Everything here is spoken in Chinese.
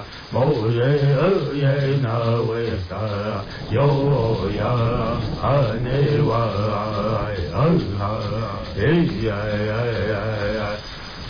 摩耶耶那维达哟呀阿尼瓦哎啊哎呀呀呀